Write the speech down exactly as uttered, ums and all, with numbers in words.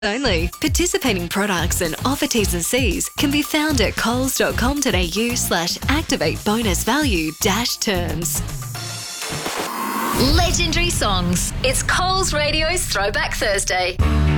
only. Participating products and offer T's and C's can be found at coles.com.au slash activate bonus value dash terms. Legendary songs. It's Coles Radio's Throwback Thursday.